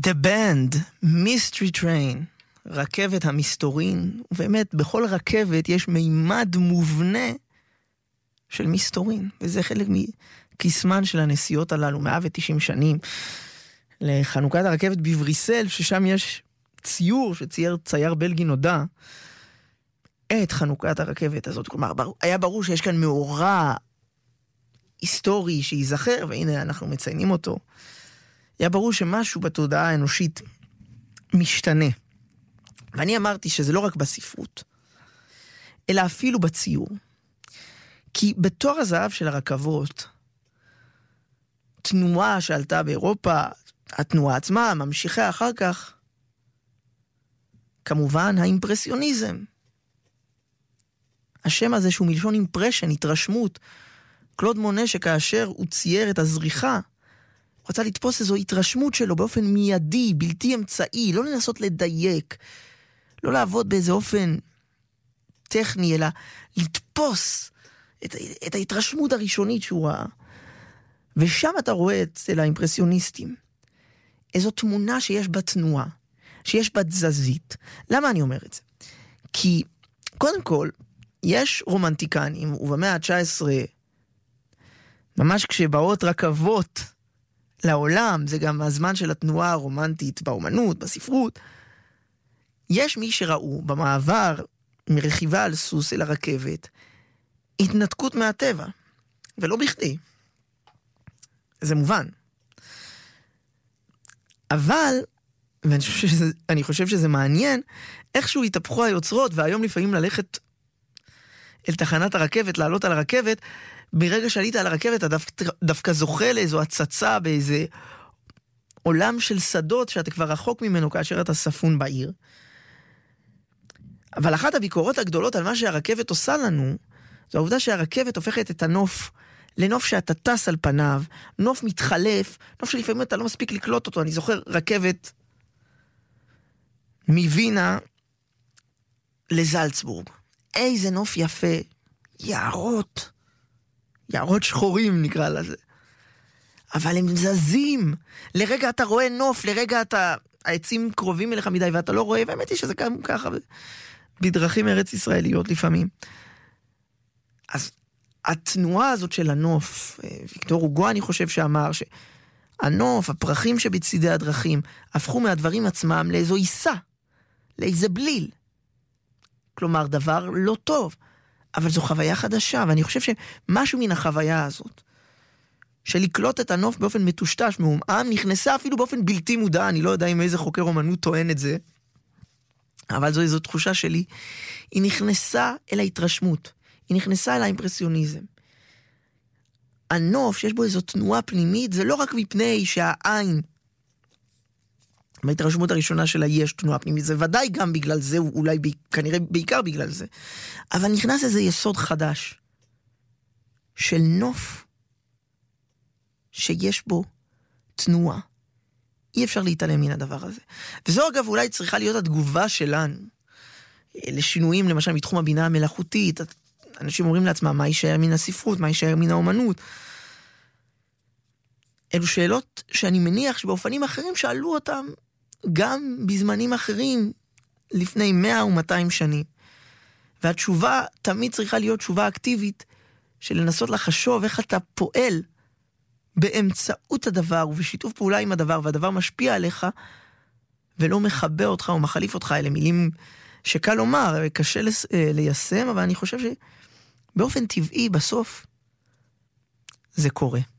The Band, Mystery Train, רכבת המסתורין, ובאמת בכל רכבת יש מימד מובנה של מסתורין, וזה חלק מכיסמן של הנסיעות הללו, 190 שנים, לחנוכת הרכבת בבריסל, ששם יש ציור שצייר צייר בלגי נודע, את חנוכת הרכבת הזאת. כלומר, היה ברור שיש כאן מאורע היסטורי שיזכר, והנה אנחנו מציינים אותו. היה ברור שמשהו בתודעה האנושית משתנה. ואני אמרתי שזה לא רק בספרות, אלא אפילו בציור. כי בתור הזהב של הרכבות, תנועה שעלתה באירופה, התנועה עצמה, ממשיכה אחר כך, כמובן האימפרסיוניזם. השם הזה שהוא מלשון אימפרשן, התרשמות. קלוד מונה שכאשר הוא צייר את הזריחה, הוא רצה לתפוס איזו התרשמות שלו באופן מיידי, בלתי אמצעי, לא לנסות לדייק, לא לעבוד באיזה אופן טכני, אלא לתפוס את ההתרשמות הראשונית שהוא ראה. ושם אתה רואה אצל האימפרסיוניסטים איזו תמונה שיש בה תנועה, שיש בה תזזית. למה אני אומר את זה? כי קודם כל, יש רומנטיקנים, ובמאה ה-19, ממש כשבאות רכבות לעולם, זה גם הזמן של התנועה הרומנטית באומנות, בספרות, יש מי שראו במעבר מרכיבה על סוס אל הרכבת, התנתקות מהטבע, ולא בכדי. זה מובן. אבל, ואני חושב שזה מעניין, איכשהו התהפכו היוצרות, והיום לפעמים ללכת אל תחנת הרכבת, לעלות על הרכבת, ברגע שעלית על הרכבת, אתה דווקא זוכה לאיזו הצצה באיזה עולם של שדות, שאתה כבר רחוק ממנו כאשר אתה ספון בעיר. אבל אחת הביקורות הגדולות על מה שהרכבת עושה לנו, זו העובדה שהרכבת הופכת את הנוף לנוף שאתה טס על פניו, נוף מתחלף, נוף שלפעמים אתה לא מספיק לקלוט אותו. אני זוכר רכבת מווינה לזלצבורג. איזה נוף יפה, יערות שחורים נקרא לזה. אבל הם זזים. לרגע אתה רואה נוף, לרגע העצים קרובים אליך מדי ואתה לא רואה, והאמת היא שזה ככה בדרכים ארץ ישראליות לפעמים. אז התנועה הזאת של הנוף, ויקטור הוגו אני חושב שאמר שהנוף, הפרחים שבצדי הדרכים, הפכו מהדברים עצמם לאיזו עיסה, לאיזה בליל. כלומר, דבר לא טוב. אבל זו חוויה חדשה, ואני חושב שמשהו מן החוויה הזאת, של לקלוט את הנוף באופן מטושטש, מעומעם, נכנסה אפילו באופן בלתי מודע, אני לא יודע אם איזה חוקר אומנות טוען את זה, אבל זו איזו תחושה שלי, היא נכנסה אל ההתרשמות, היא נכנסה אל האימפרסיוניזם. הנוף שיש בו איזו תנועה פנימית, זה לא רק מפני שהעין, בהתרשמות הראשונה שלה יש תנועה פנימית, זה ודאי גם בגלל זה, אולי כנראה בעיקר בגלל זה, אבל נכנס איזה יסוד חדש, של נוף, שיש בו תנועה. אי אפשר להתעלם מן הדבר הזה. וזו אגב אולי צריכה להיות התגובה שלנו, לשינויים למשל מתחום הבינה המלאכותית, אנשים אומרים לעצמם מה יישאר מן הספרות, מה יישאר מן האומנות. אלו שאלות שאני מניח שבאופנים אחרים שאלו אותם, גם בזמנים אחרים, לפני 100 ו200 שנים. והתשובה תמיד צריכה להיות תשובה אקטיבית, של לנסות לחשוב איך אתה פועל באמצעות הדבר, ובשיתוף פעולה עם הדבר, והדבר משפיע עליך, ולא מחבא אותך או מחליף אותך. אלה מילים שקל לומר, קשה ליישם, אבל אני חושב שבאופן טבעי בסוף זה קורה.